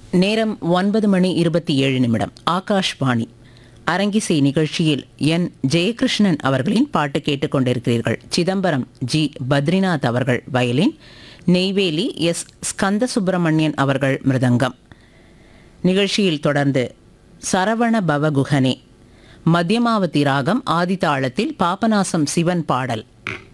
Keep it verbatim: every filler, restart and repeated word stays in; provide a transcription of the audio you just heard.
நேரம் ஒன்பது மணி இருபத்தி ஏழு நிமிடம். ஆகாஷ்வாணி அரங்கிசை நிகழ்ச்சியில் என் ஜெயகிருஷ்ணன் அவர்களின் பாட்டு கேட்டுக்கொண்டிருக்கிறீர்கள். சிதம்பரம் ஜி பத்ரிநாத் அவர்கள் வயலின், நெய்வேலி எஸ் ஸ்கந்த சுப்பிரமணியன் அவர்கள் மிருதங்கம். நிகழ்ச்சியில் தொடர்ந்து சரவண பவகுஹனே மத்தியமாவதி ராகம் ஆதிதாளத்தில் பாபநாசம் சிவன் பாடல்.